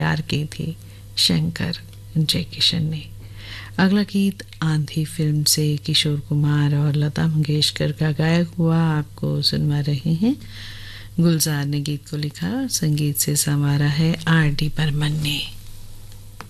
तैयार की थी शंकर जयकिशन ने। अगला गीत आंधी फिल्म से किशोर कुमार और लता मंगेशकर का गायक हुआ, आपको सुनवा रहे हैं। गुलजार ने गीत को लिखा, संगीत से संवारा है R.D. बर्मन ने।